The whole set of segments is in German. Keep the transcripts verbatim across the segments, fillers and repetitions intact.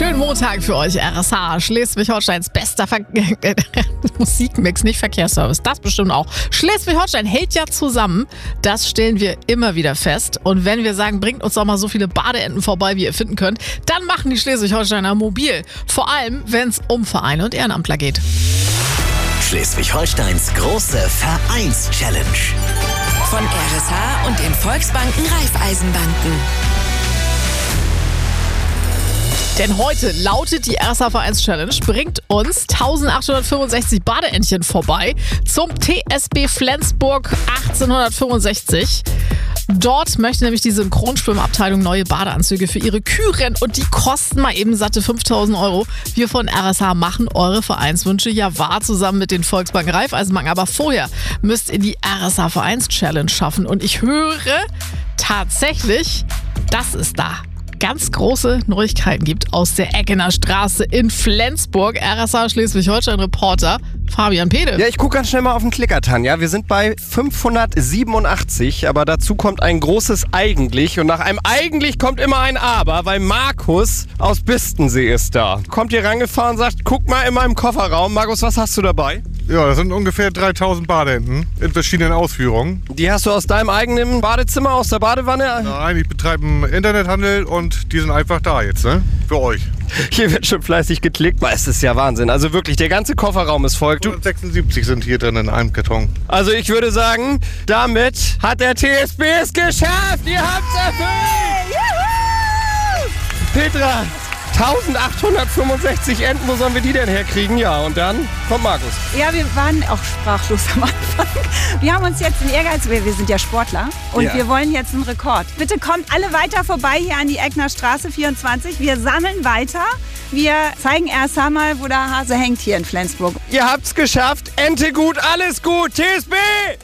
Schönen Montag für euch, R S H, Schleswig-Holsteins bester Ver Musikmix, nicht Verkehrsservice, das bestimmt auch. Schleswig-Holstein hält ja zusammen, das stellen wir immer wieder fest. Und wenn wir sagen, bringt uns doch mal so viele Badeenten vorbei, wie ihr finden könnt, dann machen die Schleswig-Holsteiner mobil. Vor allem, wenn es um Vereine und Ehrenamtler geht. Schleswig-Holsteins große Vereins-Challenge. Von R S H und den Volksbanken Raiffeisenbanken. Denn heute lautet die R S H-Vereins-Challenge, bringt uns eintausendachthundertfünfundsechzig Badeentchen vorbei zum T S B Flensburg achtzehnhundertfünfundsechzig. Dort möchte nämlich die Synchronschwimmabteilung neue Badeanzüge für ihre Küren und die kosten mal eben satte fünftausend Euro. Wir von R S H machen eure Vereinswünsche ja wahr, zusammen mit den Volksbanken Raiffeisenbanken. Aber vorher müsst ihr die R S H-Vereins-Challenge schaffen. Und ich höre tatsächlich, dass es da ganz große Neuigkeiten gibt aus der Eggener Straße in Flensburg. R S H Schleswig-Holstein-Reporter Fabian Pede. Ja, ich gucke ganz schnell mal auf den Klicker, Tanja. Wir sind bei fünfhundertsiebenundachtzig, aber dazu kommt ein großes Eigentlich. Und nach einem Eigentlich kommt immer ein Aber, weil Markus aus Bistensee ist da. Kommt hier rangefahren und sagt, guck mal in meinem Kofferraum. Markus, was hast du dabei? Ja, das sind ungefähr dreitausend Badeenten in verschiedenen Ausführungen. Die hast du aus deinem eigenen Badezimmer, aus der Badewanne? Nein, ich betreibe einen Internethandel und die sind einfach da jetzt, ne? Für euch. Hier wird schon fleißig geklickt. Es ist ja Wahnsinn. Also wirklich, der ganze Kofferraum ist voll. hundertsechsundsiebzig sind hier drin in einem Karton. Also ich würde sagen, damit hat der T S B es geschafft. Ihr habt's erfüllt. Petra, eintausendachthundertfünfundsechzig Enten, wo sollen wir die denn herkriegen? Ja, und dann kommt Markus. Ja, wir waren auch sprachlos am Anfang. Wir haben uns jetzt einen Ehrgeiz, wir, wir sind ja Sportler und Ja. wir wollen jetzt einen Rekord. Bitte kommt alle weiter vorbei hier an die Eggener Straße vierundzwanzig. Wir sammeln weiter. Wir zeigen erst einmal, wo der Hase hängt hier in Flensburg. Ihr habt's geschafft. Ente gut, alles gut. T S B!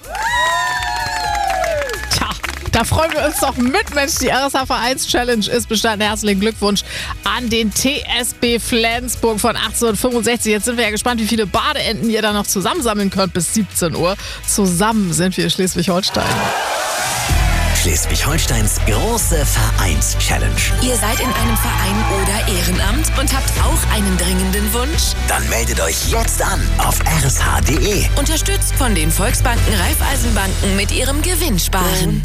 Tja, da freuen wir uns doch mit, Mensch. Die R S H-Vereins-Challenge ist bestanden. Herzlichen Glückwunsch an den T S B Flensburg von achtzehnhundertfünfundsechzig. Jetzt sind wir ja gespannt, wie viele Badeenten ihr da noch zusammensammeln könnt bis siebzehn Uhr. Zusammen sind wir Schleswig-Holstein. Schleswig-Holsteins große Vereins-Challenge. Ihr seid in einem Verein oder Ehrenamt und habt auch einen dringenden Wunsch? Dann meldet euch jetzt an auf r s h punkt d e. Unterstützt von den Volksbanken Raiffeisenbanken mit ihrem Gewinnsparen.